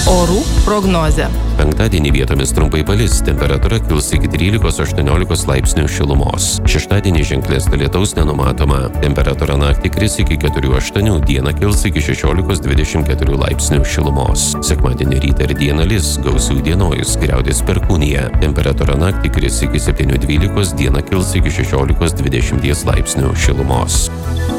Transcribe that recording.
Orų prognozė. Penktadienį vietomis trumpai palis, temperatūra kils iki 13–18 laipsnių šilumos. Šeštadienį ženklesnio lietaus nenumatoma. Temperatūra naktį kris iki 4–8, dieną kils iki 16–24 laipsnių šilumos. Sekmadienį rytą ir dieną lis, gausių įdienojus, griaudės perkūnija. Temperatūra naktį kris iki 7–12, dieną kils iki 16–20 laipsnių šilumos.